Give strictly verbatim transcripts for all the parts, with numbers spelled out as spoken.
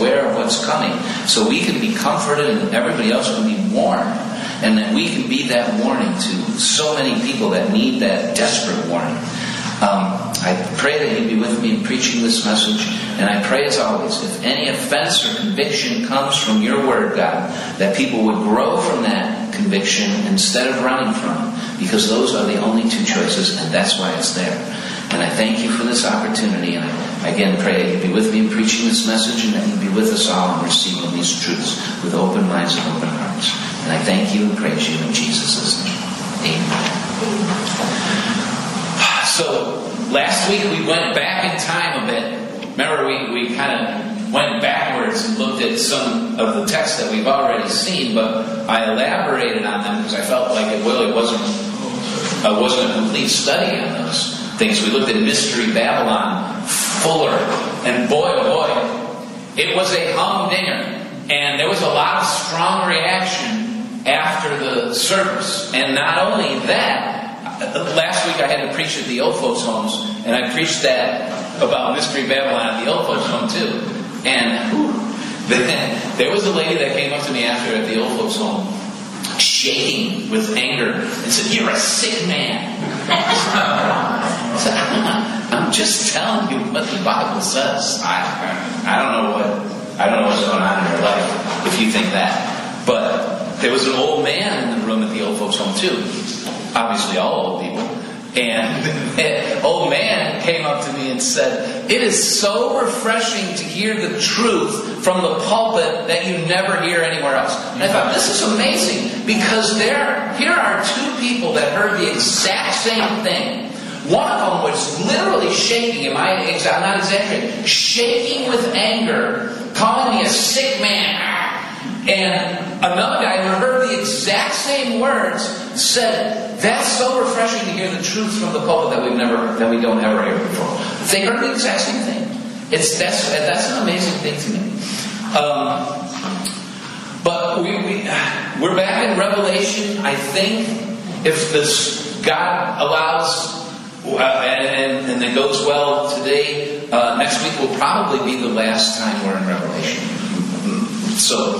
aware of what's coming, so we can be comforted and everybody else can be warned, and that we can be that warning to so many people that need that desperate warning. Um, I pray that you be with me in preaching this message, and I pray as always, if any offense or conviction comes from your word, God, that people would grow from that conviction instead of running from it, because those are the only two choices, and that's why it's there. And I thank you for this opportunity, and I again pray that you be with me in preaching this message, and that you be with us all in receiving these truths with open minds and open hearts. And I thank you and praise you in Jesus' name. Amen. So, last week we went back in time a bit. Remember, we, we kind of went backwards and looked at some of the texts that we've already seen, but I elaborated on them because I felt like it really wasn't, uh, wasn't a complete study on those things. We looked at Mystery Babylon, Fuller, and boy, oh boy, it was a humdinger. And there was a lot of strong reaction after the service. And not only that, last week I had to preach at the old folks' homes, and I preached that about Mystery Babylon at the old folks' home too. And then there was a lady that came up to me after at the old folks' home, shaking with anger, and said, "You're a sick man." I said, "I'm just telling you what the Bible says. I I don't know what I don't know what's going on in your life if you think that." But there was an old man in the room at the old folks' home too. Obviously all old people. And an old man came up to me and said, "It is so refreshing to hear the truth from the pulpit that you never hear anywhere else." And I thought, this is amazing, because there, here are two people that heard the exact same thing. One of them was literally shaking, am I, I'm not exaggerating, shaking with anger, calling me a sick man. And another guy who heard the exact same words said, "That's so refreshing to hear the truth from the pulpit that we've never, that we don't ever hear before." They heard the exact same thing. It's that's that's an amazing thing to me. Um, but we, we we're back in Revelation. I think if this God allows uh, and, and it goes well today, uh, next week will probably be the last time we're in Revelation. So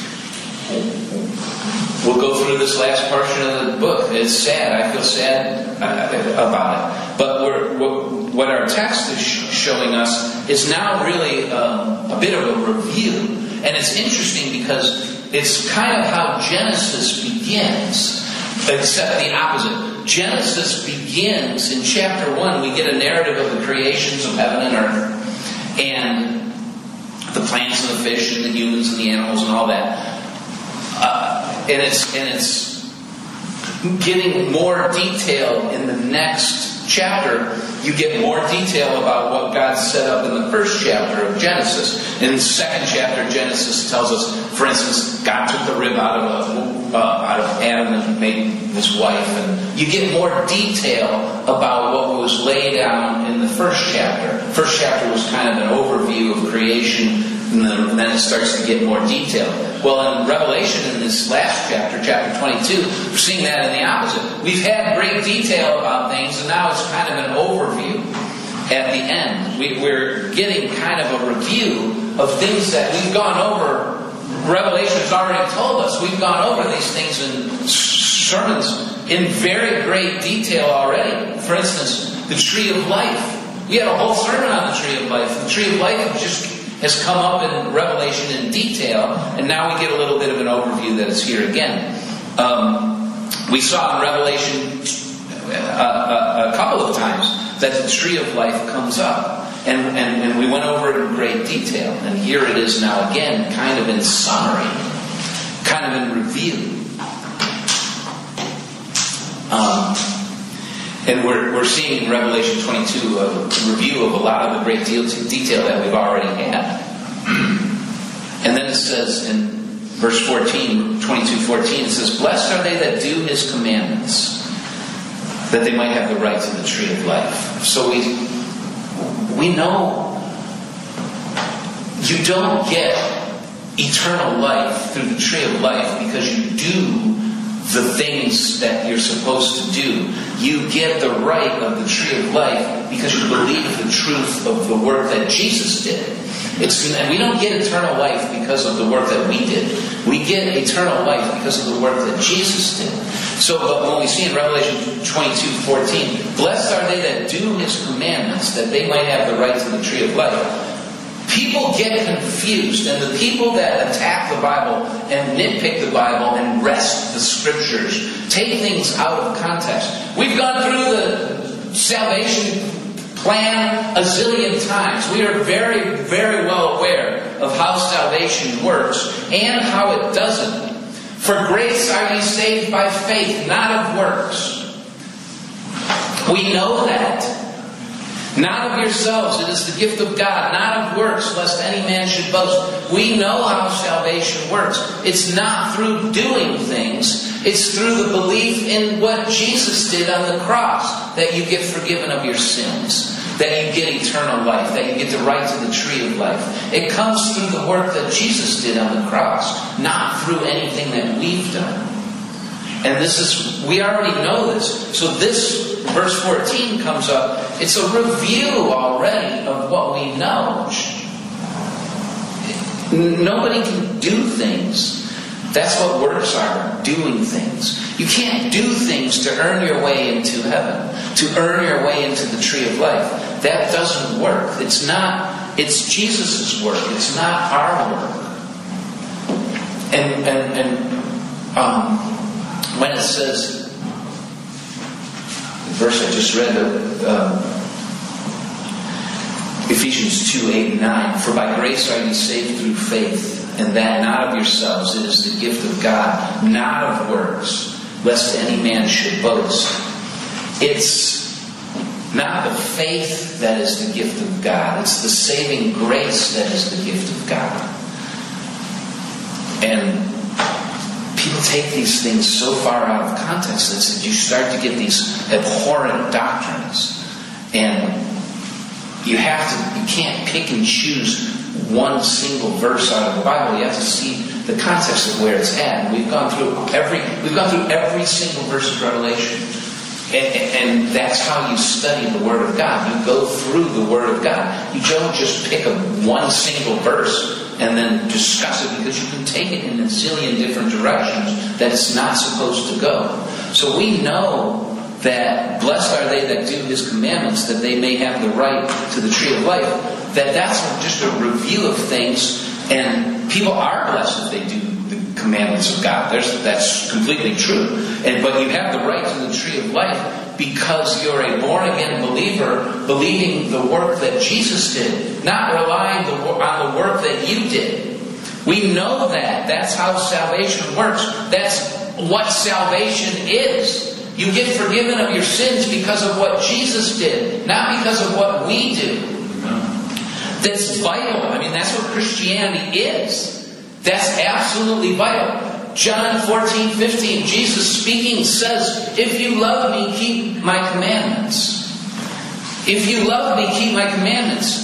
we'll go through this last portion of the book. It's sad. I feel sad uh, about it. But we're, we're, what our text is sh- showing us is now really um, a bit of a review. And it's interesting because it's kind of how Genesis begins, except the opposite. Genesis begins in chapter one. We get a narrative of the creations of heaven and earth, and the plants and the fish and the humans and the animals and all that. Uh, and it's and it's getting more detail in the next chapter. You get more detail about what God set up in the first chapter of Genesis. In the second chapter, Genesis tells us, for instance, God took the rib out of uh, out of Adam and made his wife, and you get more detail about what was laid down in the first chapter. First chapter was kind of an overview of creation, and then, and then it starts to get more detail. Well, in Revelation, in this last chapter, chapter twenty-two, we're seeing that in the opposite. We've had great detail about things, and now it's kind of an overview at the end. We, we're getting kind of a review of things that we've gone over. Revelation has already told us. We've gone over these things in sermons in very great detail already. For instance, the tree of life. We had a whole sermon on the tree of life. The tree of life just has come up in Revelation in detail, and now we get a little bit of an overview that is here again. Um, we saw in Revelation uh, a, a couple of times that the tree of life comes up, and, and, and we went over it in great detail, and here it is now again, kind of in summary, kind of in review. Um, And we're we're seeing in Revelation twenty-two a review of a lot of the great deal, detail that we've already had. And then it says in verse fourteen, twenty-two fourteen, it says, "Blessed are they that do his commandments, that they might have the right to the tree of life." So we we know you don't get eternal life through the tree of life because you do the things that you're supposed to do. You get the right of the tree of life because you believe the truth of the work that Jesus did. It's, and we don't get eternal life because of the work that we did. We get eternal life because of the work that Jesus did. So but when we see in Revelation twenty-two fourteen, blessed are they that do His commandments, that they might have the right to the tree of life. People get confused, and the people that attack the Bible and nitpick the Bible and wrest the Scriptures take things out of context. We've gone through the salvation plan a zillion times. We are very, very well aware of how salvation works and how it doesn't. For grace are ye saved by faith, not of works. We know that. Not of yourselves, it is the gift of God, not of works, lest any man should boast. We know how salvation works. It's not through doing things. It's through the belief in what Jesus did on the cross that you get forgiven of your sins, that you get eternal life, that you get the right to the tree of life. It comes through the work that Jesus did on the cross, not through anything that we've done. And this is, we already know this. So this, verse fourteen comes up. It's a review already of what we know. Nobody can do things. That's what works are, doing things. You can't do things to earn your way into heaven, to earn your way into the tree of life. That doesn't work. It's not, it's Jesus' work. It's not our work. And, and, and, um, when it says, the verse I just read, uh, Ephesians two, eight and nine, for by grace are ye saved through faith, and that not of yourselves, it is the gift of God, not of works, lest any man should boast. It's not the faith that is the gift of God, it's the saving grace that is the gift of God. And people take these things so far out of context that you start to get these abhorrent doctrines. And you have to, you can't pick and choose one single verse out of the Bible. You have to see the context of where it's at. And we've gone through every, we've gone through every single verse of Revelation. And, and that's how you study the Word of God. You go through the Word of God. You don't just pick a one single verse and then discuss it, because you can take it in a zillion different directions that it's not supposed to go. So we know that blessed are they that do His commandments, that they may have the right to the tree of life. That that's just a review of things, and people are blessed if they do the commandments of God. There's, that's completely true. And but you have the right to the tree of life because you're a born-again believer, believing the work that Jesus did, not relying on the work that you did. We know that. That's how salvation works. That's what salvation is. You get forgiven of your sins because of what Jesus did, not because of what we do. That's vital. I mean, that's what Christianity is. That's absolutely vital. John fourteen fifteen, Jesus speaking says, if you love me, keep my commandments. If you love me, keep my commandments.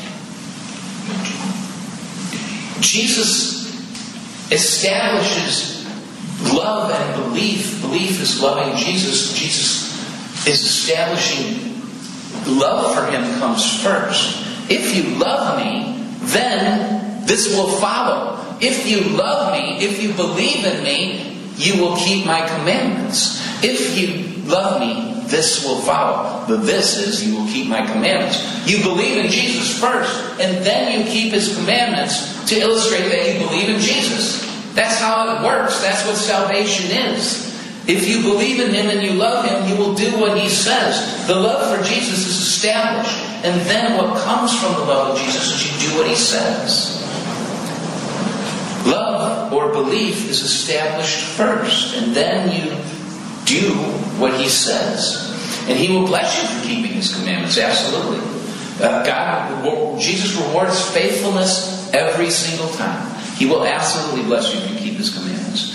Jesus establishes love and belief. Belief is loving Jesus. Jesus is establishing love for Him comes first. If you love me, then this will follow. If you love me, if you believe in me, you will keep my commandments. If you love me, this will follow. The this is, you will keep my commandments. You believe in Jesus first, and then you keep His commandments to illustrate that you believe in Jesus. That's how it works. That's what salvation is. If you believe in Him and you love Him, you will do what He says. The love for Jesus is established. And then what comes from the love of Jesus is you do what He says. Love or belief is established first. And then you do what He says. And He will bless you for keeping His commandments. Absolutely. Uh, God, Jesus rewards faithfulness every single time. He will absolutely bless you if you keep His commandments.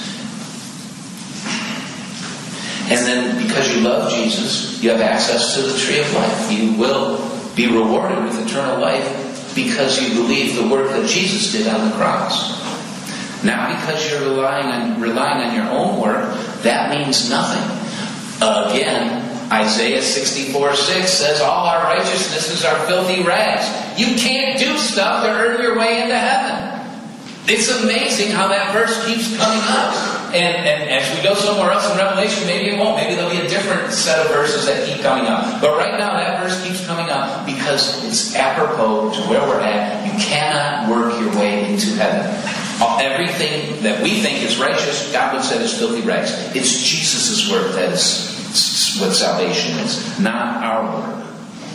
And then because you love Jesus, you have access to the tree of life. You will be rewarded with eternal life because you believe the work that Jesus did on the cross. Not because you're relying on, relying on your own work, that means nothing. Again, Isaiah sixty-four six says, all our righteousnesses are filthy rags. You can't do stuff to earn your way into heaven. It's amazing how that verse keeps coming up. And, and as we go somewhere else in Revelation, maybe it won't. Maybe there'll be a different set of verses that keep coming up. But right now, that verse keeps coming up because it's apropos to where we're at. You cannot work your way into heaven. Everything that we think is righteous, God would say is filthy rags. It's Jesus' work that is what salvation is, not our work.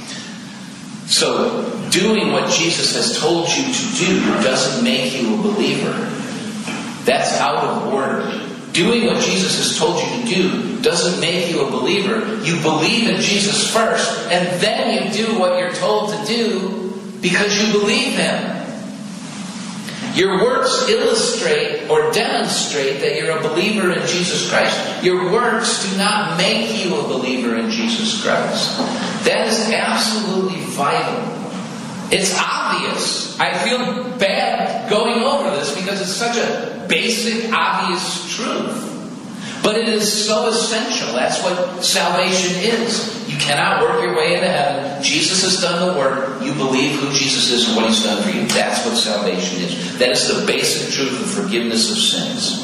So, doing what Jesus has told you to do doesn't make you a believer. That's out of order. Doing what Jesus has told you to do doesn't make you a believer. You believe in Jesus first, and then you do what you're told to do because you believe Him. Your works illustrate or demonstrate that you're a believer in Jesus Christ. Your works do not make you a believer in Jesus Christ. That is absolutely vital. It's obvious. I feel bad going over this because it's such a basic, obvious truth. But it is so essential. That's what salvation is. You cannot work your way into heaven. Jesus has done the work. You believe who Jesus is and what He's done for you. That's what salvation is. That is the basic truth of forgiveness of sins.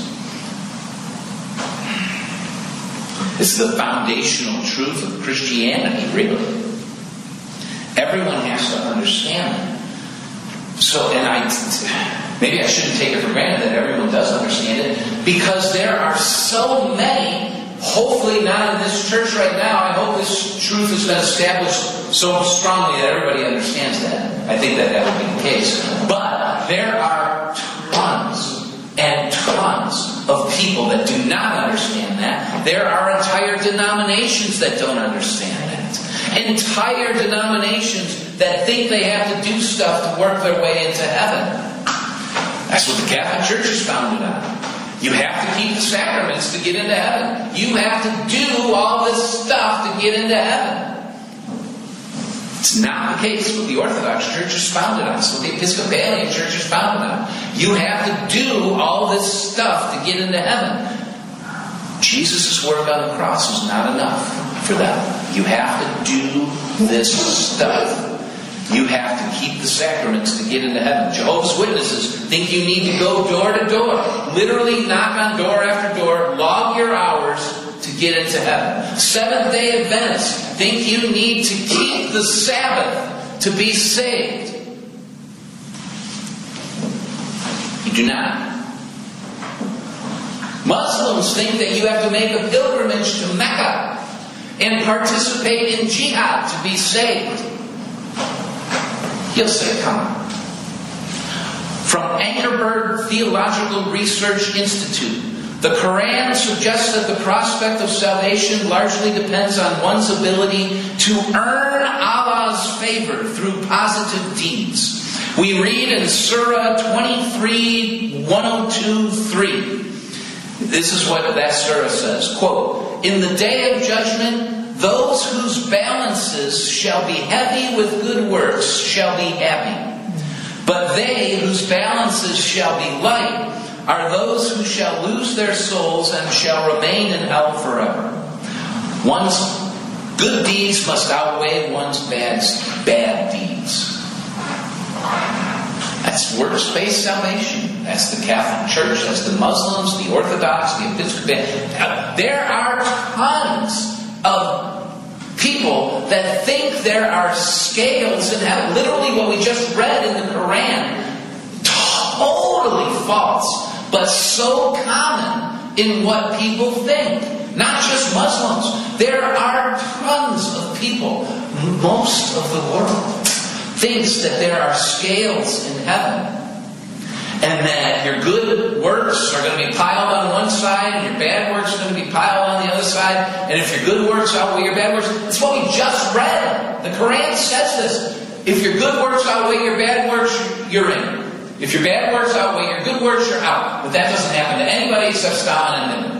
It's the foundational truth of Christianity, really. Everyone has to understand it. So, and I, maybe I shouldn't take it for granted that everyone does understand it, because there are so many, hopefully not in this church right now. I hope this truth has been established so strongly that everybody understands that. I think that that would be the case. But there are tons and tons of people that do not understand that. There are entire denominations that don't understand that. Entire denominations that think they have to do stuff to work their way into heaven. That's what the Catholic Church is founded on. You have to keep the sacraments to get into heaven. You have to do all this stuff to get into heaven. It's not the case what the Orthodox Church is founded on. It's what the Episcopalian Church is founded on. You have to do all this stuff to get into heaven. Jesus' work on the cross is not enough for them. You have to do this stuff. You have to keep the sacraments to get into heaven. Jehovah's Witnesses think you need to go door to door. Literally knock on door after door. Log your hours to get into heaven. Seventh-day Adventists think you need to keep the Sabbath to be saved. You do not. Muslims think that you have to make a pilgrimage to Mecca and participate in jihad to be saved. You'll say, come on. From Ankerberg Theological Research Institute, the Quran suggests that the prospect of salvation largely depends on one's ability to earn Allah's favor through positive deeds. We read in Surah twenty-three, one oh two, three. This is what that surah says. Quote, in the day of judgment, those whose balances shall be heavy with good works shall be happy. But they whose balances shall be light are those who shall lose their souls and shall remain in hell forever. One's good deeds must outweigh one's bad, bad deeds. That's works-based salvation. That's the Catholic Church. That's the Muslims, the Orthodox, the Episcopalian. There are tons of people that think there are scales in heaven. Literally what we just read in the Quran. Totally false. But so common in what people think. Not just Muslims. There are tons of people, most of the world, thinks that there are scales in heaven. And that your good works are going to be piled on one side and your bad works are going to be piled on the other side. And if your good works outweigh your bad works, it's what we just read. The Quran says this. If your good works outweigh your bad works, you're in. If your bad works outweigh your good works, you're out. But that doesn't happen to anybody except Stalin and Hitler.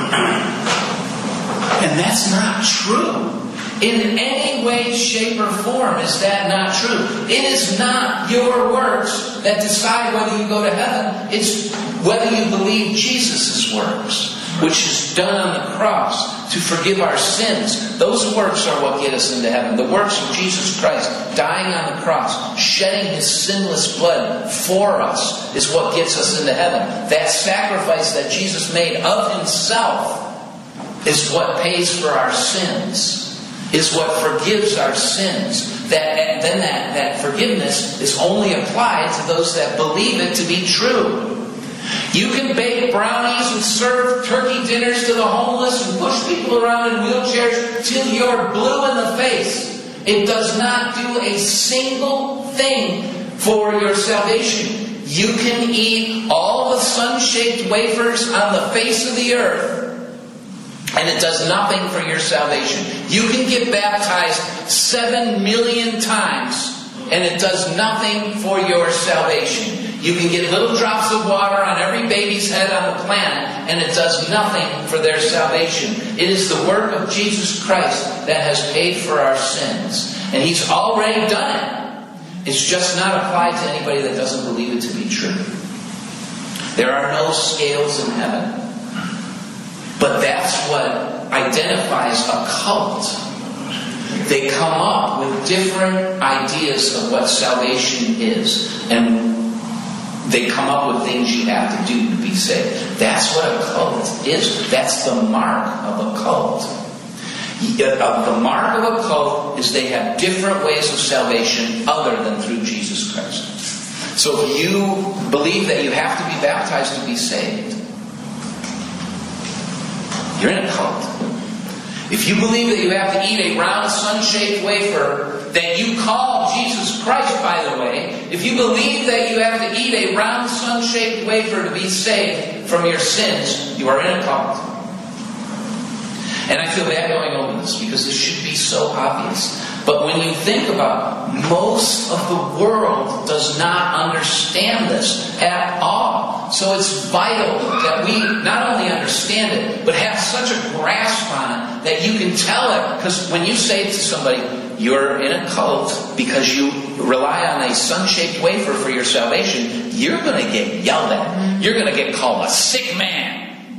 And that's not true. In any way, shape, or form is that not true. It is not your works that decide whether you go to heaven. It's whether you believe Jesus' works. which is done on the cross to forgive our sins. Those works are what get us into heaven. The works of Jesus Christ dying on the cross, shedding His sinless blood for us, is what gets us into heaven. That sacrifice that Jesus made of Himself is what pays for our sins, is what forgives our sins. That, and then that, that forgiveness is only applied to those that believe it to be true. You can bake brownies and serve turkey dinners to the homeless and push people around in wheelchairs till you're blue in the face. It does not do a single thing for your salvation. You can eat all the sun-shaped wafers on the face of the earth, and it does nothing for your salvation. You can get baptized seven million times, and it does nothing for your salvation. You can get little drops of water on every baby's head on the planet, and it does nothing for their salvation. It is the work of Jesus Christ that has paid for our sins. And He's already done it. It's just not applied to anybody that doesn't believe it to be true. There are no scales in heaven. But that's what identifies a cult. They come up with different ideas of what salvation is. And they come up with things you have to do to be saved. That's what a cult is. That's the mark of a cult. The mark of a cult is they have different ways of salvation other than through Jesus Christ. So if you believe that you have to be baptized to be saved, you're in a cult. If you believe that you have to eat a round sun-shaped wafer that you call Jesus Christ, by the way, if you believe that you have to eat a round sun-shaped wafer to be saved from your sins, you are in a cult. And I feel bad going over this because this should be so obvious. But when you think about it, most of the world does not understand this at all. So it's vital that we not only understand it, but have such a grasp on it that you can tell it. Because when you say to somebody, you're in a cult because you rely on a sun-shaped wafer for your salvation, you're going to get yelled at. You're going to get called a sick man.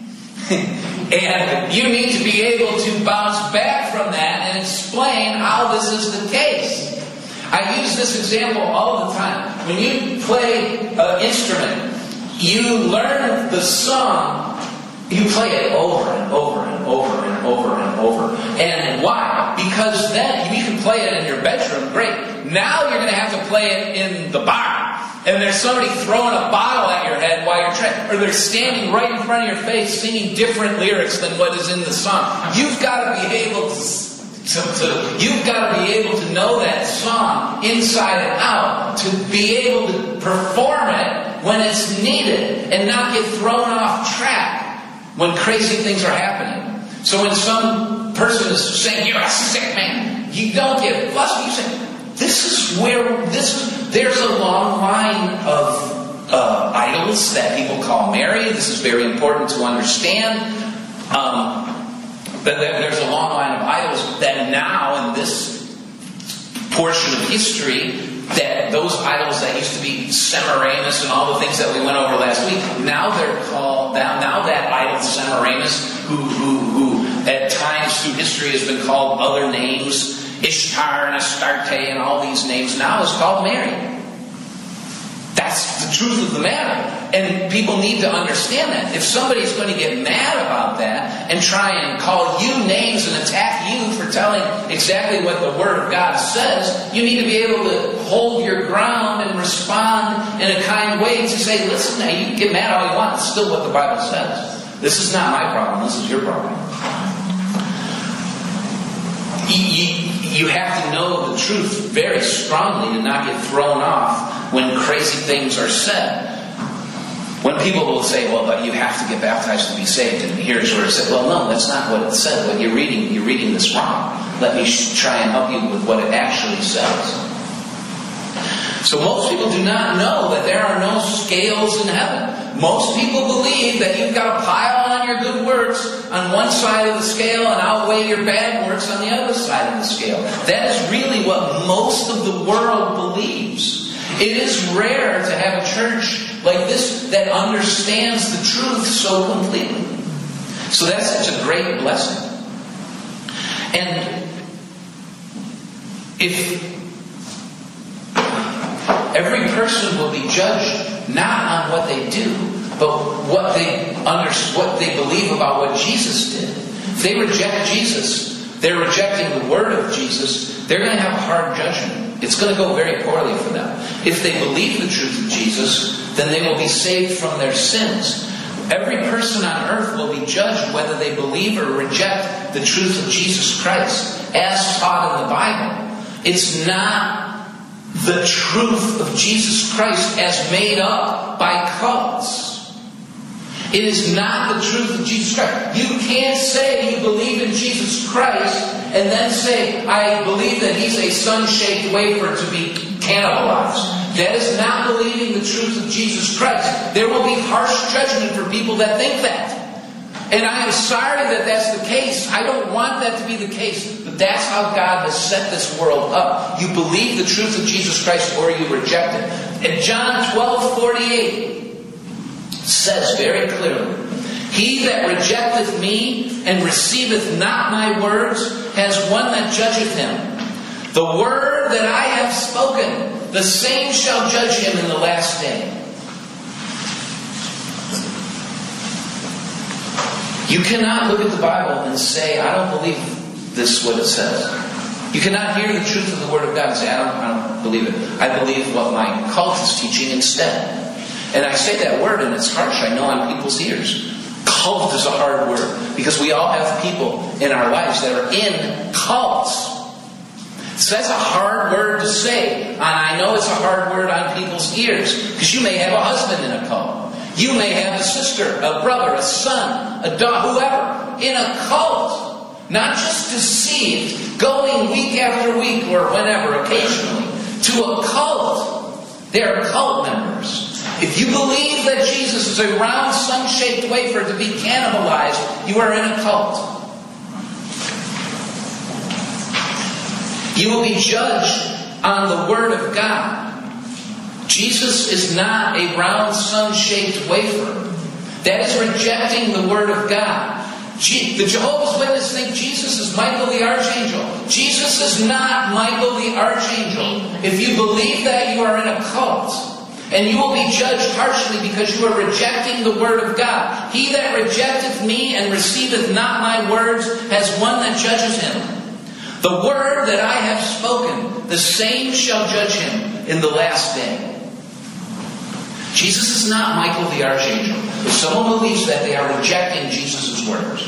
And you need to be able to bounce back from that and explain how this is the case. I use this example all the time. When you play an instrument, you learn the song, you play it over and over and over and over and over. And why? Because then you can play it in your bedroom, great. Now you're going to have to play it in the bar. And there's somebody throwing a bottle at your head while you're trying, or they're standing right in front of your face singing different lyrics than what is in the song. You've got to be able to, to, to you've got to be able to know that song inside and out to be able to perform it when it's needed and not get thrown off track when crazy things are happening. So when some person is saying you're a sick man, you don't get flustered. You say, this is where this. There's a long line of uh, idols that people call Mary. This is very important to understand. Um, but there's a long line of idols that now in this portion of history, that those idols that used to be Semiramis and all the things that we went over last week, now they're called now, now that idol Semiramis, who, who, who at times through history has been called other names, Ishtar and Astarte and all these names, now is called Mary. That's the truth of the matter. And people need to understand that. If somebody's going to get mad about that and try and call you names and attack you for telling exactly what the Word of God says, you need to be able to hold your ground and respond in a kind way to say, listen, now you can get mad all you want. It's still what the Bible says. This is not my problem. This is your problem. You have to know the truth very strongly to not get thrown off when crazy things are said. When people will say, well, but you have to get baptized to be saved, and here's where it said, well, no, that's not what it said. What you're reading, you're reading this wrong. Let me try and help you with what it actually says. So most people do not know that there are no scales in heaven. Most people believe that you've got to pile on your good works on one side of the scale and outweigh your bad works on the other side of the scale. That is really what most of the world believes. It is rare to have a church like this that understands the truth so completely. So that's such a great blessing. And if every person will be judged not on what they do, but what they under, what they believe about what Jesus did. If they reject Jesus, they're rejecting the word of Jesus, they're going to have a hard judgment. It's going to go very poorly for them. If they believe the truth of Jesus, then they will be saved from their sins. Every person on earth will be judged whether they believe or reject the truth of Jesus Christ as taught in the Bible. It's not the truth of Jesus Christ as made up by cults. It is not the truth of Jesus Christ. You can't say you believe in Jesus Christ and then say, I believe that He's a sun-shaped wafer to be cannibalized. That is not believing the truth of Jesus Christ. There will be harsh judgment for people that think that. And I am sorry that that's the case. I don't want that to be the case. But that's how God has set this world up. You believe the truth of Jesus Christ or you reject it. And John twelve forty-eight says very clearly, He that rejecteth me and receiveth not my words has one that judgeth him. The word that I have spoken, the same shall judge him in the last day. You cannot look at the Bible and say, I don't believe this what it says. You cannot hear the truth of the Word of God and say, I don't, I don't believe it. I believe what my cult is teaching instead. And I say that word and it's harsh, I know, on people's ears. Cult is a hard word because we all have people in our lives that are in cults. So that's a hard word to say. And I know it's a hard word on people's ears because you may have a husband in a cult. You may have a sister, a brother, a son, a daughter, whoever, in a cult. Not just deceived, going week after week or whenever, occasionally, to a cult. They're cult members. If you believe that Jesus is a round, sun-shaped wafer to be cannibalized, you are in a cult. You will be judged on the Word of God. Jesus is not a round, sun-shaped wafer. That is rejecting the Word of God. The Jehovah's Witnesses think Jesus is Michael the Archangel. Jesus is not Michael the Archangel. If you believe that, you are in a cult. And you will be judged harshly because you are rejecting the Word of God. He that rejecteth me and receiveth not my words has one that judges him. The word that I have spoken, the same shall judge him in the last day. Jesus is not Michael the Archangel. If someone believes that, they are rejecting Jesus' words.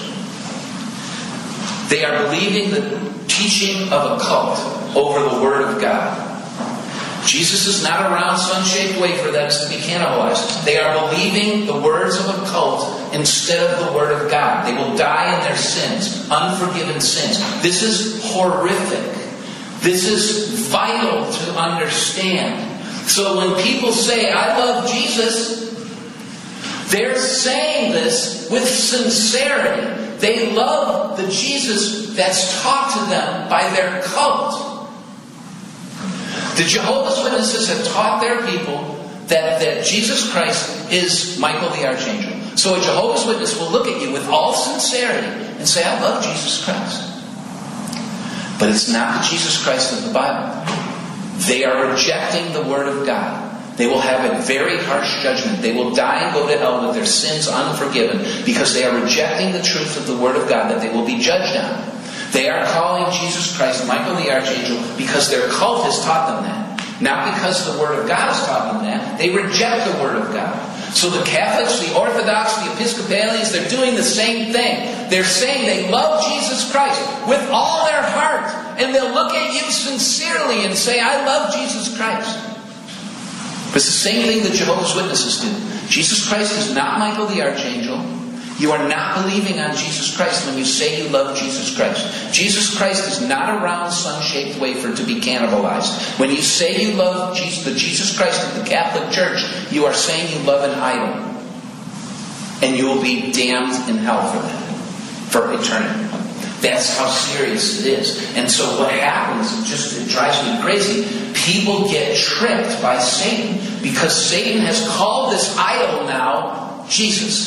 They are believing the teaching of a cult over the Word of God. Jesus is not a round, sun-shaped wafer that is to be cannibalized. They are believing the words of a cult instead of the Word of God. They will die in their sins, unforgiven sins. This is horrific. This is vital to understand. So when people say, I love Jesus, they're saying this with sincerity. They love the Jesus that's taught to them by their cult. The Jehovah's Witnesses have taught their people that, that Jesus Christ is Michael the Archangel. So a Jehovah's Witness will look at you with all sincerity and say, I love Jesus Christ. But it's not the Jesus Christ of the Bible. They are rejecting the Word of God. They will have a very harsh judgment. They will die and go to hell with their sins unforgiven because they are rejecting the truth of the Word of God that they will be judged on. They are calling Jesus Christ Michael the Archangel because their cult has taught them that. Not because the Word of God has taught them that. They reject the Word of God. So the Catholics, the Orthodox, the Episcopalians, they're doing the same thing. They're saying they love Jesus Christ with all their heart. And they'll look at you sincerely and say, I love Jesus Christ. But it's the same thing the Jehovah's Witnesses do. Jesus Christ is not Michael the Archangel. You are not believing on Jesus Christ when you say you love Jesus Christ. Jesus Christ is not a round, sun-shaped wafer to be cannibalized. When you say you love Jesus, the Jesus Christ of the Catholic Church, you are saying you love an idol. And you will be damned in hell for that. For eternity. That's how serious it is. And so what happens, it just it drives me crazy. People get tricked by Satan. Because Satan has called this idol now Jesus.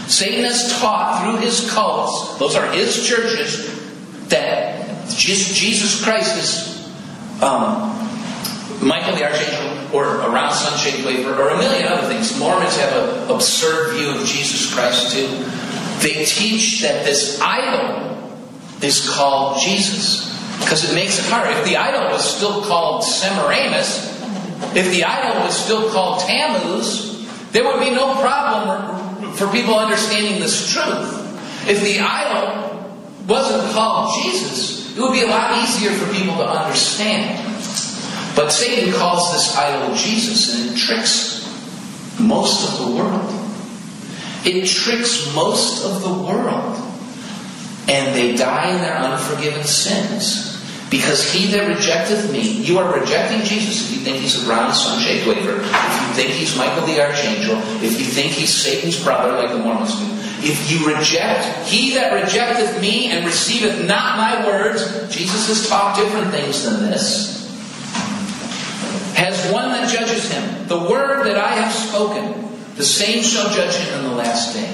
Satan has taught through his cults, those are his churches, that Jesus Christ is um, Michael the Archangel, or around sun-shaped wafer, or a million other things. Mormons have an absurd view of Jesus Christ too. They teach that this idol is called Jesus, because it makes it hard. If the idol was still called Semiramis, if the idol was still called Tammuz, there would be no problem for people understanding this truth. If the idol wasn't called Jesus, it would be a lot easier for people to understand. But Satan calls this idol Jesus, and it tricks most of the world. It tricks most of the world. And they die in their unforgiven sins. Because he that rejecteth me, you are rejecting Jesus if you think he's a round sun-shaped wafer, if you think he's Michael the Archangel, if you think he's Satan's brother like the Mormons do. If you reject, he that rejecteth me and receiveth not my words, Jesus has taught different things than this, has one that judges him. The word that I have spoken, the same shall judge him in the last day.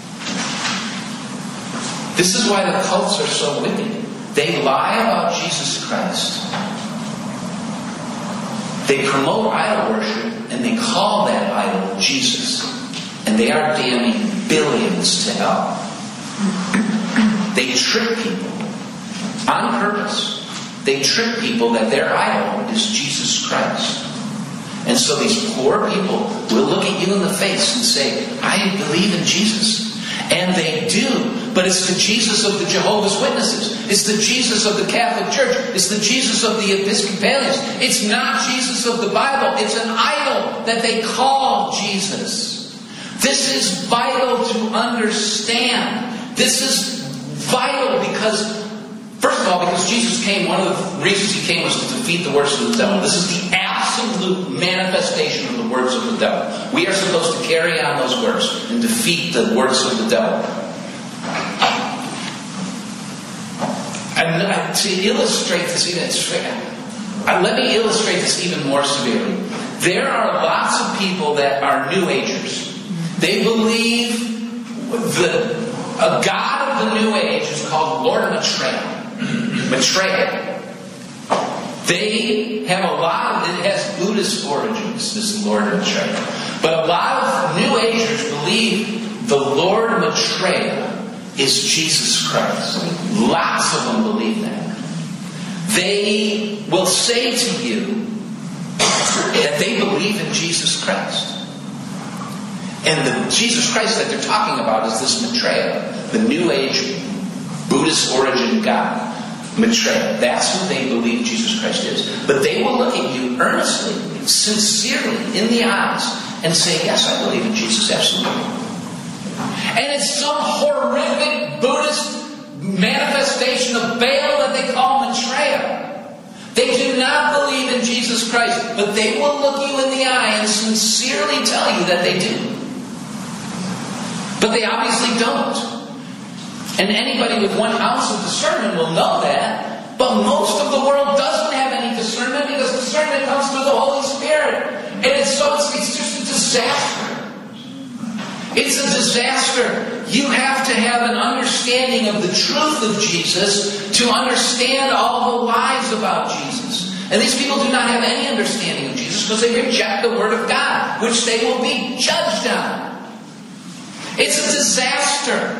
This is why the cults are so wicked. They lie about Jesus Christ. They promote idol worship, and they call that idol Jesus. And they are damning billions to hell. They trick people on purpose. They trick people that their idol is Jesus Christ. And so these poor people will look at you in the face and say, I believe in Jesus. And they do. But it's the Jesus of the Jehovah's Witnesses. It's the Jesus of the Catholic Church. It's the Jesus of the Episcopalians. It's not Jesus of the Bible. It's an idol that they call Jesus. This is vital to understand. This is vital because, first of all, because Jesus came, one of the reasons he came was to defeat the works of the devil. This is the absolute manifestation of the works of the devil. We are supposed to carry on those works and defeat the works of the devil. And to illustrate this even, it's fair. Let me illustrate this even more severely. There are lots of people that are New Agers. They believe the a god of the New Age is called Lord Maitreya. Maitreya. They have a lot of, it has Buddhist origins, this Lord Maitreya. But a lot of New Agers believe the Lord Maitreya is Jesus Christ. Lots of them believe that. They will say to you that they believe in Jesus Christ. And the Jesus Christ that they're talking about is this Maitreya, the New Age Buddhist origin god. Maitreya. That's who they believe Jesus Christ is. But they will look at you earnestly, sincerely, in the eyes, and say, yes, I believe in Jesus, absolutely. And it's some horrific Buddhist manifestation of Baal that they call Maitreya. They do not believe in Jesus Christ, but they will look you in the eye and sincerely tell you that they do. But they obviously don't. And anybody with one ounce of discernment will know that. But most of the world doesn't have any discernment because discernment comes through the Holy Spirit. And it's so it's, it's just a disaster. It's a disaster. You have to have an understanding of the truth of Jesus to understand all the lies about Jesus. And these people do not have any understanding of Jesus because they reject the Word of God, which they will be judged on. It's a disaster.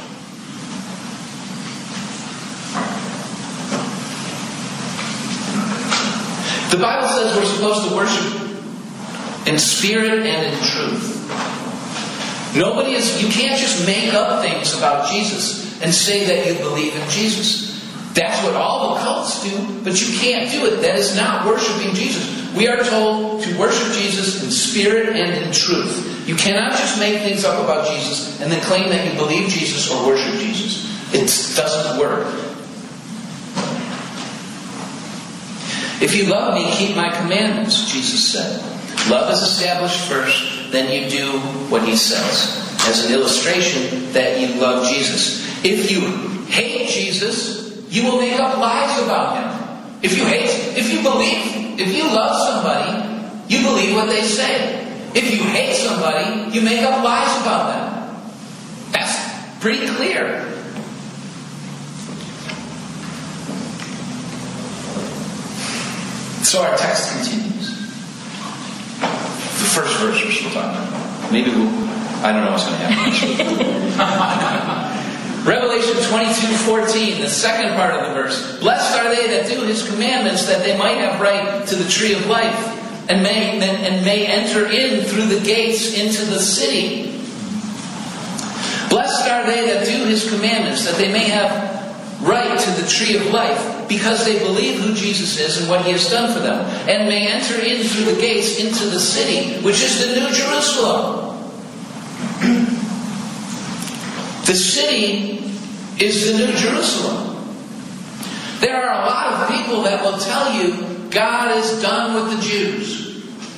The Bible says we're supposed to worship in spirit and in truth. Nobody is, you can't just make up things about Jesus and say that you believe in Jesus. That's what all the cults do, but you can't do it. That is not worshiping Jesus. We are told to worship Jesus in spirit and in truth. You cannot just make things up about Jesus and then claim that you believe Jesus or worship Jesus. It doesn't work. If you love me, keep my commandments, Jesus said. Love is established first, then you do what he says. As an illustration that you love Jesus. If you hate Jesus, you will make up lies about him. If you hate, if you believe, if you love somebody, you believe what they say. If you hate somebody, you make up lies about them. pretty clear. So our text continues. The first verse we're still talking about. Maybe we'll, I don't know what's going to happen. Revelation twenty-two fourteen, the second part of the verse. Blessed are they that do His commandments, that they might have right to the tree of life, and may, and may enter in through the gates into the city. Blessed are they that do His commandments, that they may have right to the tree of life, because they believe who Jesus is and what He has done for them, and may enter in through the gates into the city, which is the New Jerusalem. The city is the New Jerusalem. There are a lot of people that will tell you God is done with the Jews.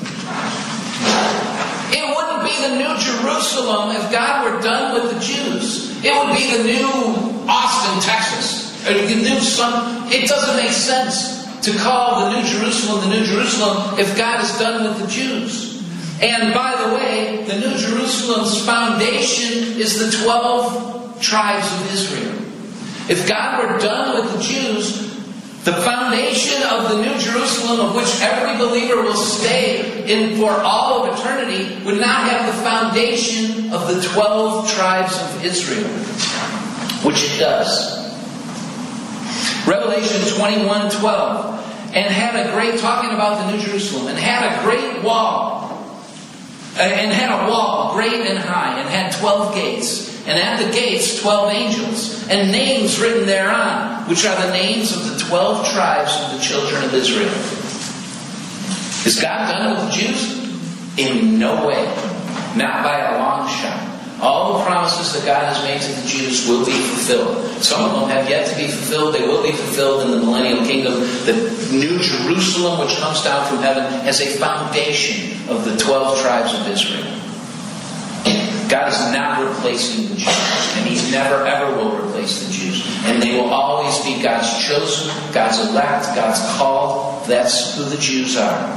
It wouldn't be the New Jerusalem if God were done with the Jews. It would be the new Austin, Texas. Or the new some. It doesn't make sense to call the New Jerusalem the New Jerusalem if God is done with the Jews. And by the way, the New Jerusalem's foundation is the twelve tribes of Israel. If God were done with the Jews, the foundation of the New Jerusalem, of which every believer will stay in for all of eternity, would not have the foundation of the twelve tribes of Israel, which it does. Revelation twenty-one twelve, and had a great, talking about the New Jerusalem, and had a great wall, and had a wall great and high, and had twelve gates. And at the gates, twelve angels, and names written thereon, which are the names of the twelve tribes of the children of Israel. Is God done with the Jews? In no way. Not by a long shot. All the promises that God has made to the Jews will be fulfilled. Some of them have yet to be fulfilled. They will be fulfilled in the millennial kingdom. The New Jerusalem, which comes down from heaven, has a foundation of the twelve tribes of Israel. God is not replacing the Jews, and He never ever will replace the Jews. And they will always be God's chosen, God's elect, God's called. That's who the Jews are.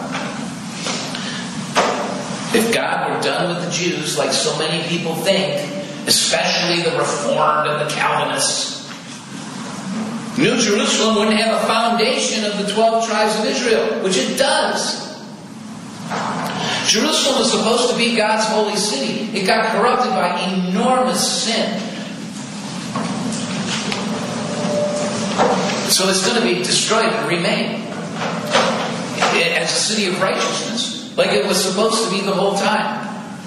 If God were done with the Jews, like so many people think, especially the Reformed and the Calvinists, New Jerusalem wouldn't have a foundation of the twelve tribes of Israel, which it does. Jerusalem was supposed to be God's holy city. It got corrupted by enormous sin. So it's going to be destroyed and remain as a city of righteousness, like it was supposed to be the whole time.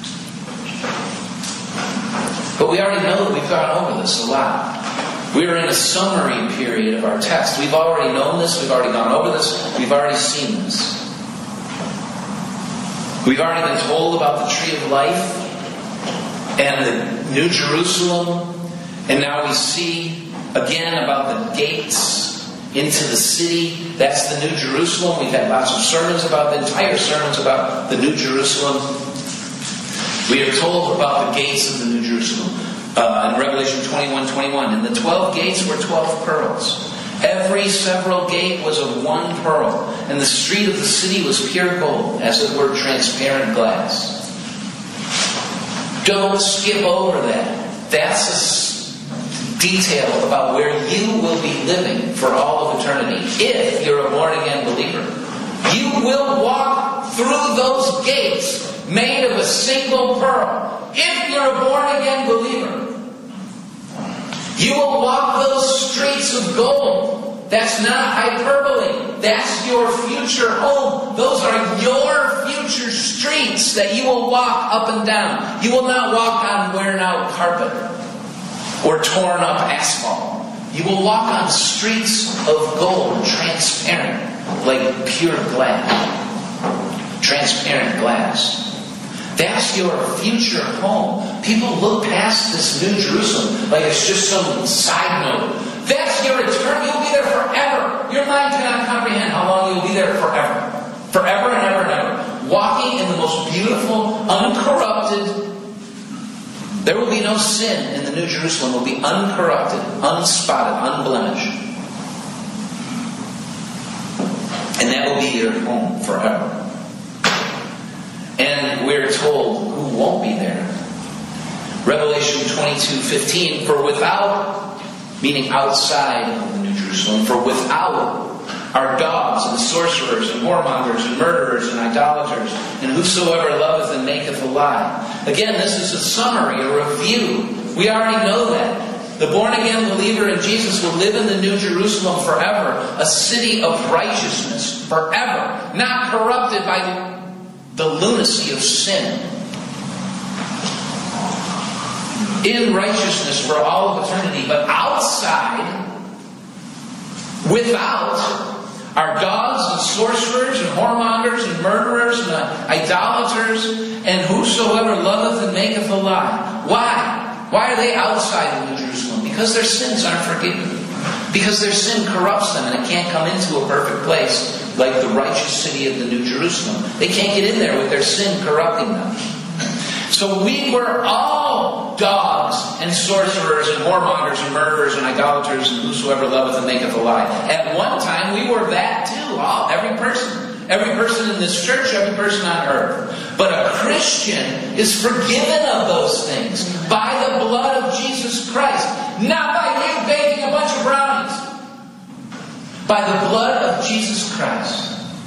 But we already know that we've gone over this a lot. We are in a summary period of our text. We've already known this. We've already gone over this. We've already seen this. We've already been told about the tree of life and the New Jerusalem. And now we see again about the gates into the city. That's the New Jerusalem. We've had lots of sermons about the entire sermons about the New Jerusalem. We are told about the gates of the New Jerusalem uh, in Revelation twenty-one twenty-one. And the twelve gates were twelve pearls. Every several gate was of one pearl, and the street of the city was pure gold, as it were transparent glass. Don't skip over that. That's a detail about where you will be living for all of eternity, if you're a born-again believer. You will walk through those gates made of a single pearl, if you're a born-again believer. You will walk those streets of gold. That's not hyperbole. That's your future home. Those are your future streets that you will walk up and down. You will not walk on worn out carpet or torn up asphalt. You will walk on streets of gold, transparent, like pure glass. Transparent glass. That's your future home. People look past this New Jerusalem like it's just some side note. That's your eternity. You'll be there forever. Your mind cannot comprehend how long you'll be there forever. Forever and ever and ever. Walking in the most beautiful, uncorrupted. There will be no sin in the New Jerusalem. It will be uncorrupted, unspotted, unblemished. And that will be your home forever. And we're told who won't be there. Revelation twenty-two fifteen, for without, meaning outside of the New Jerusalem, for without are dogs and sorcerers and whoremongers and murderers and idolaters and whosoever loveth and maketh a lie. Again, this is a summary, a review. We already know that. The born-again believer in Jesus will live in the New Jerusalem forever, a city of righteousness forever, not corrupted by the lunacy of sin. In righteousness for all of eternity, but outside, without, are dogs and sorcerers and whoremongers and murderers and idolaters and whosoever loveth and maketh a lie. Why? Why are they outside of New Jerusalem? Because their sins aren't forgiven. Because their sin corrupts them and it can't come into a perfect place like the righteous city of the New Jerusalem. They can't get in there with their sin corrupting them. So we were all dogs and sorcerers and whoremongers and murderers and idolaters and whosoever loveth and maketh a lie. At one time we were that too. All, every person. Every person in this church, every person on earth. But a Christian is forgiven of those things by the blood of Jesus Christ. Not by you baking a bunch of brownies. By the blood of Jesus Christ.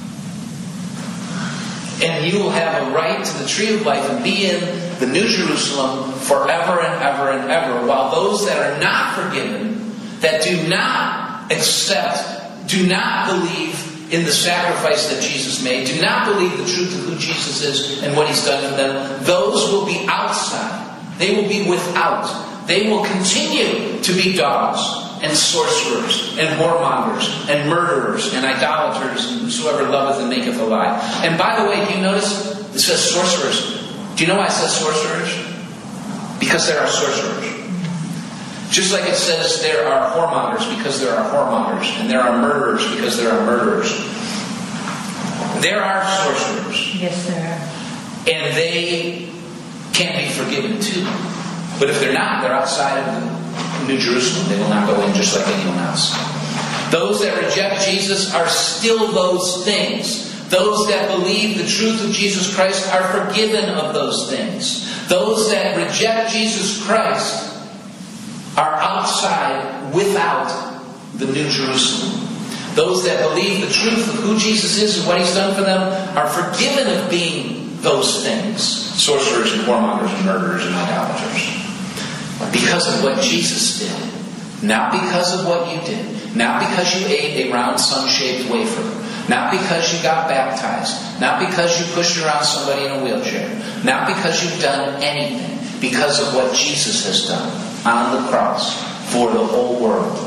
And you will have a right to the tree of life and be in the New Jerusalem forever and ever and ever. While those that are not forgiven, that do not accept, do not believe in the sacrifice that Jesus made, do not believe the truth of who Jesus is and what He's done for them, those will be outside. They will be without. They will continue to be dogs and sorcerers, and whoremongers, and murderers, and idolaters, and whosoever loveth and maketh a lie. And by the way, do you notice it says sorcerers? Do you know why it says sorcerers? Because there are sorcerers. Just like it says there are whoremongers, because there are whoremongers, and there are murderers, because there are murderers. There are sorcerers. Yes, there are. And they can be forgiven too. But if they're not, they're outside of the New Jerusalem. They will not go in just like anyone else. Those that reject Jesus are still those things. Those that believe the truth of Jesus Christ are forgiven of those things. Those that reject Jesus Christ are outside, without the New Jerusalem. Those that believe the truth of who Jesus is and what He's done for them are forgiven of being those things. Sorcerers and whoremongers and murderers and idolaters. Because of what Jesus did. Not because of what you did. Not because you ate a round sun-shaped wafer. Not because you got baptized. Not because you pushed around somebody in a wheelchair. Not because you've done anything. Because of what Jesus has done on the cross for the whole world.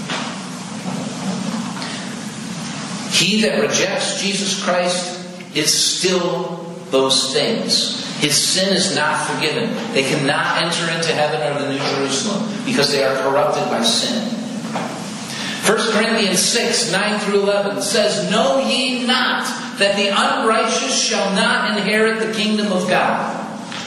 He that rejects Jesus Christ is still those things. His sin is not forgiven. They cannot enter into heaven or the New Jerusalem because they are corrupted by sin. First Corinthians six, nine through eleven says, know ye not that the unrighteous shall not inherit the kingdom of God?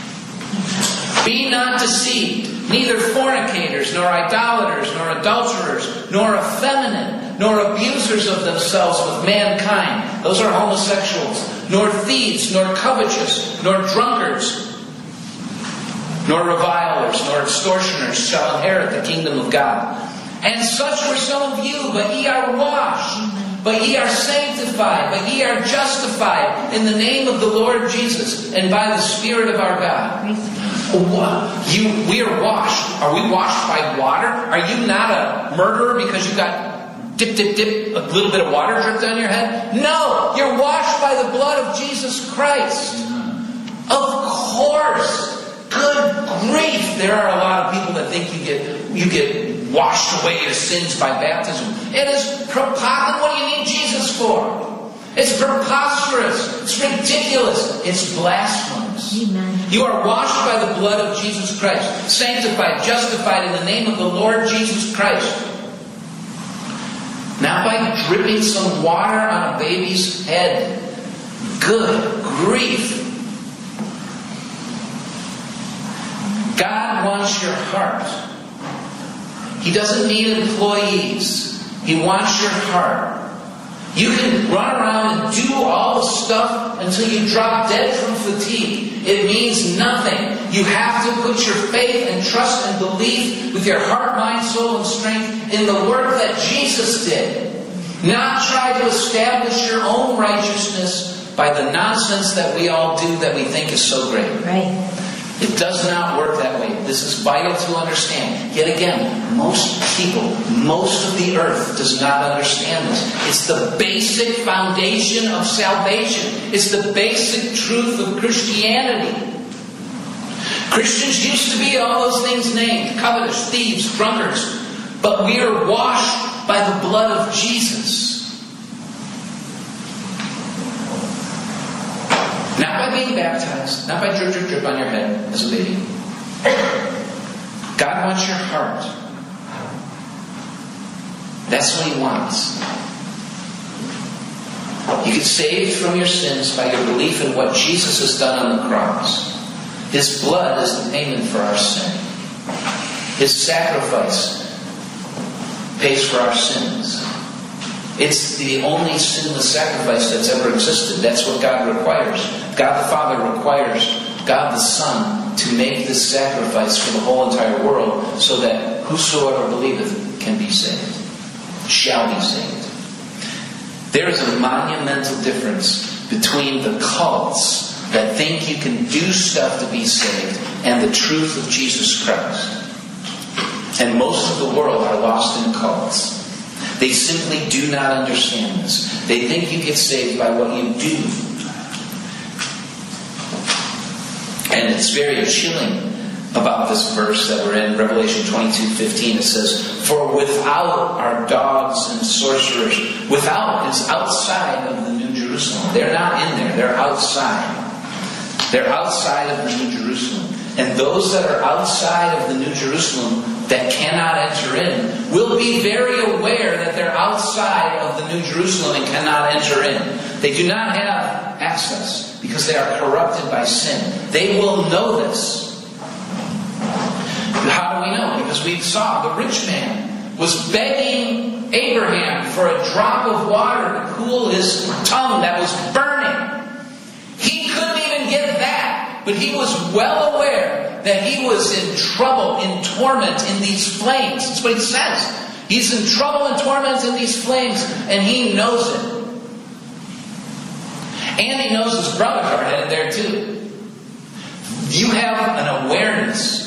Be not deceived, neither fornicators, nor idolaters, nor adulterers, nor effeminate, nor abusers of themselves with mankind. Those are homosexuals. Nor thieves, nor covetous, nor drunkards, nor revilers, nor extortioners shall inherit the kingdom of God. And such were some of you, but ye are washed, but ye are sanctified, but ye are justified in the name of the Lord Jesus, and by the Spirit of our God. What? You, we are washed. Are we washed by water? Are you not a murderer because you got dip, dip, dip, a little bit of water dripped on your head? No, you're washed by the blood of Jesus Christ. Of course. Good grief. There are a lot of people that think you get you get washed away your sins by baptism. It is preposterous. What do you need Jesus for? It's preposterous. It's ridiculous. It's blasphemous. Amen. You are washed by the blood of Jesus Christ, sanctified, justified in the name of the Lord Jesus Christ. Not by dripping some water on a baby's head. Good grief. God wants your heart. He doesn't need employees. He wants your heart. You can run around and do all the stuff until you drop dead from fatigue. It means nothing. You have to put your faith and trust and belief with your heart, mind, soul, and strength in the work that Jesus did. Not try to establish your own righteousness by the nonsense that we all do that we think is so great. Right. It does not work that way. This is vital to understand. Yet again, most people, most of the earth does not understand this. It's the basic foundation of salvation. It's the basic truth of Christianity. Christians used to be all those things named: covetous, thieves, drunkards. But we are washed by the blood of Jesus. Not by being baptized, not by drip, drip, drip on your head as a baby. God wants your heart. That's what He wants. You get saved from your sins by your belief in what Jesus has done on the cross. His blood is the payment for our sin. His sacrifice pays for our sins. It's the only sinless sacrifice that's ever existed. That's what God requires. God the Father requires God the Son to make this sacrifice for the whole entire world, so that whosoever believeth can be saved, shall be saved. There is a monumental difference between the cults that think you can do stuff to be saved and the truth of Jesus Christ. And most of the world are lost in cults. They simply do not understand this. They think you get saved by what you do. And it's very chilling about this verse that we're in, Revelation twenty-two fifteen. It says, "For without are dogs and sorcerers." Without is outside of the New Jerusalem. They're not in there. They're outside. They're outside of the New Jerusalem. And those that are outside of the New Jerusalem that cannot enter in will be very aware that they're outside of the New Jerusalem and cannot enter in. They do not have access because they are corrupted by sin. They will know this. How do we know? Because we saw the rich man was begging Abraham for a drop of water to cool his tongue that was burning. He couldn't even get that, but he was well aware that he was in trouble, in torment, in these flames. That's what he says. He's in trouble and torment in these flames, and he knows it. And he knows his brothers are headed there too. You have an awareness.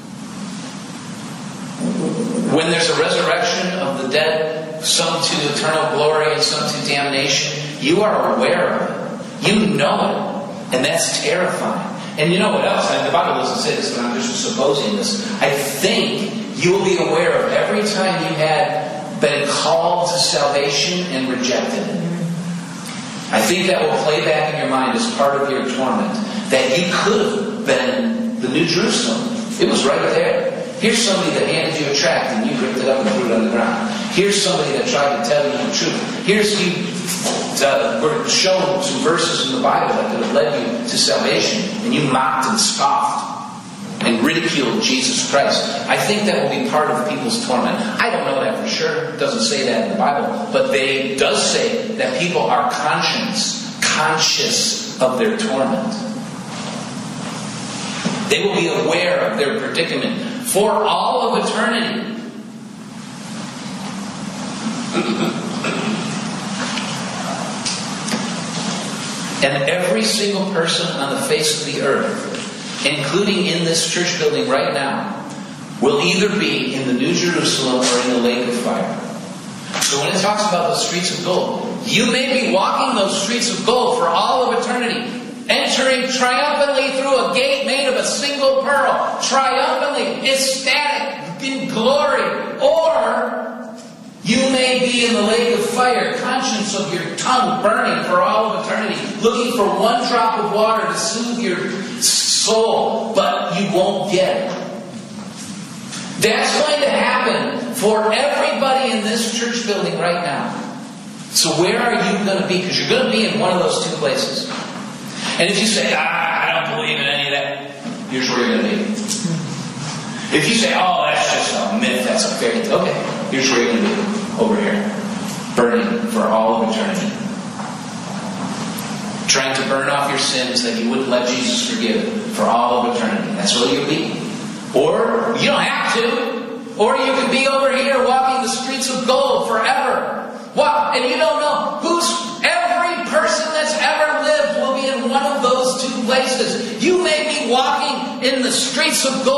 When there's a resurrection of the dead, some to eternal glory and some to damnation, you are aware of it. You know it. And that's terrifying. And you know what else? And the Bible doesn't say this, but I'm just supposing this. I think you will be aware of every time you had been called to salvation and rejected it. I think that will play back in your mind as part of your torment. That you could have been the New Jerusalem. It was right there. Here's somebody that handed you a tract and you ripped it up and threw it on the ground. Here's somebody that tried to tell you the truth. Here's you uh, were shown some verses in the Bible that could have led you to salvation, and you mocked and scoffed and ridiculed Jesus Christ. I think that will be part of people's torment. I don't know that for sure. It doesn't say that in the Bible, but they, it does say that people are conscious, conscious of their torment. They will be aware of their predicament for all of eternity. And every single person on the face of the earth, including in this church building right now, will either be in the New Jerusalem or in the lake of fire. So when it talks about the streets of gold, you may be walking those streets of gold for all of eternity, entering triumphantly through a gate made of a single pearl, triumphantly, ecstatic, in glory. Or you may be in the lake of fire, conscious of your tongue burning for all of eternity, looking for one drop of water to soothe your soul, but you won't get it. That's going to happen for everybody in this church building right now. So where are you going to be? Because you're going to be in one of those two places. And if you say, ah, I don't believe in any of that, here's where you're going to be. If you say, oh, that's just a myth, that's a fairy tale, okay, here's where you're going to be, over here. burning for all of eternity. Trying to burn off your sins that you wouldn't let Jesus forgive for all of eternity. That's where you'll be. Or you don't have to. Or you could be over here walking the streets of gold forever. What? And you don't know who's every person that's ever lived will be in one of those two places. You may be walking in the streets of gold